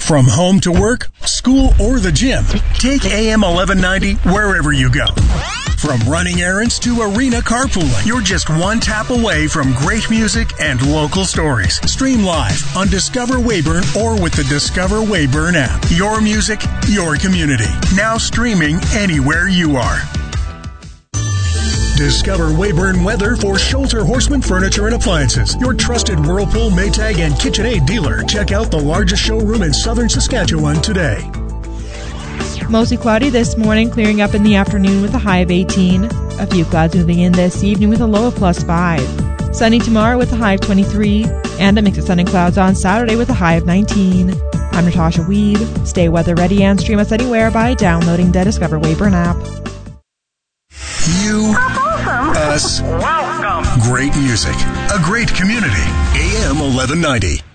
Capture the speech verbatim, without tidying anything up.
From home to work, school, or the gym, take A M eleven ninety wherever you go. From running errands to arena carpooling, you're just one tap away from great music and local stories. Stream live on Discover Weyburn or with the Discover Weyburn app. Your music, your community. Now streaming anywhere you are. Discover Weyburn weather for Schulter Horseman Furniture and Appliances, your trusted Whirlpool, Maytag, and KitchenAid dealer. Check out the largest showroom in southern Saskatchewan today. Mostly cloudy this morning, clearing up in the afternoon with a high of eighteen. A few clouds moving in this evening with a low of plus five. Sunny tomorrow with a high of twenty-three. And a mix of sun and clouds on Saturday with a high of nineteen. I'm Natasha Weed. Stay weather ready and stream us anywhere by downloading the Discover Weyburn app. You, us, welcome. Great music, a great community. A M eleven ninety.